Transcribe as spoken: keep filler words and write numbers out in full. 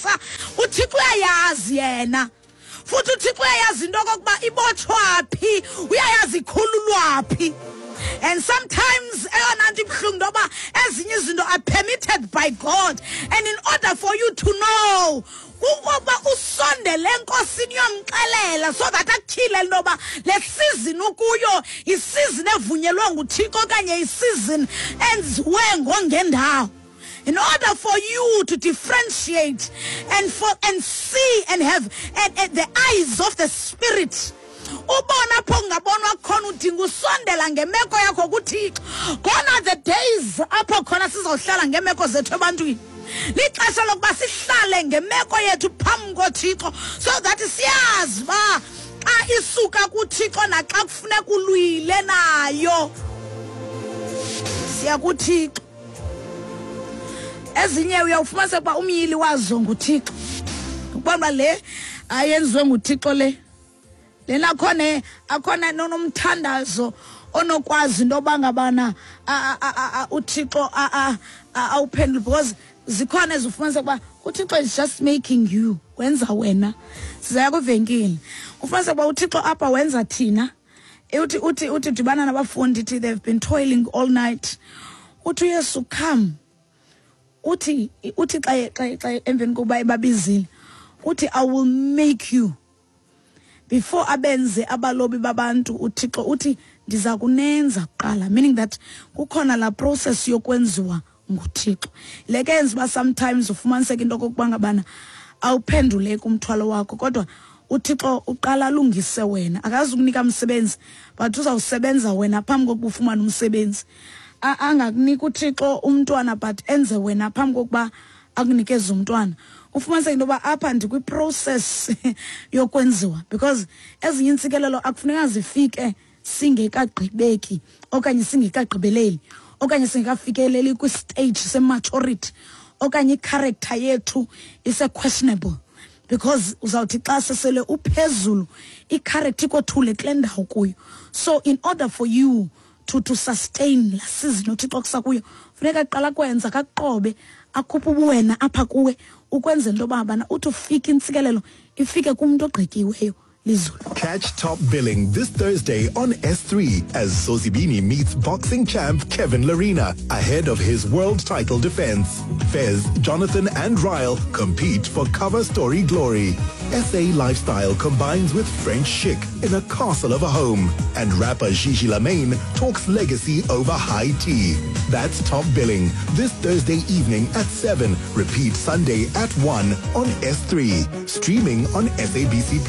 ixesha uThixo uyayazi yena futhi uThixo uyayazi into okokuba ibotshwaphi uyayazi ikhululwaphi. And sometimes eyona nto ibuhlungu ntoba ezinye izinto are permitted by God, and in order for you to know ukuba usondele enkosini yomxelela so that akutyhile ntoba le season ukuyo isizini evunyelwe nguThixo okanye isizini enziwe ngongendawo. In order for you to differentiate and for and see and have and, and the eyes of the Spirit, ubona pho ngabonwa khona udinga usondela ngemeko yakho kuThixo. Gone are the days apho khona sizohlala ngemeko zethu ebantwini. Lixesha lokuba sihlale ngemeko yethu phambi koThixo so that siyazi ba xa isuka kuThixo naxa kufuneka ulwile nayo siya kuThixo. Ezinye uyawufumanisa ukuba umyili wazo nguThixo, ukubona le ayenziwe nguThixo le lena khona akhona nonomthandazo onokwazi into bangabana uThixo awuphendule, because zikhona ezifumanisa ukuba uThixo is just making you, wenza wena. Sizaya kuvenkile ufumanisa ukuba uThixo apha wenza thina uthi uthi uthi dibana nabafundi thi they've been toiling all night, uthi Yesu come, uthi uthi xa xa emveni kokuba ebabizile uthi I will make you before abenze abalobi babantu. uThixo uthi ndiza kunenza kuqala, meaning that kukhona la process yokwenziwa nguThixo. Leke yenza ba sometimes ufumaniseka into kokuba ngabana awuphendule kumthwalo wakho, kodwa uThixo uqala alungise wena. Akazi ukunika umsebenzi but uzawusebenza wena phambi kokuba ufumane umsebenzi. Angakunika uThixo umntwana but enze wena phambi kokuba akunikeze umntwana. Ufumanise into ba apha ndikwi process yokwenziwa, because ezinye intsikelelo akufuneka zifike singekagqibeki okanye singekagqibeleli okanye singekafikeleli kwi stage se maturity okanye i-character yethu is questionable, because uzawuthi xa sesele uphezulu i-character ikothule kule ndawo kuyo. So in order for you to to sustain la season uThixo kusakuyo funeka qala kwenza kaQobe akhupha ubuwena apha kuwe ukwenza into babana uthi ufike intsikelelo ifike kumuntu ogqityiweyo lizulu. Catch Top Billing this Thursday on S three as Sosibini meets boxing champ Kevin Larina ahead of his world title defense. Fez, Jonathan and Ryle compete for cover story glory. S A lifestyle combines with French chic in a castle of a home. And rapper Gigi Lamaine talks legacy over high tea. That's Top Billing this Thursday evening at seven. Repeat Sunday at one on S three. Streaming on S A B C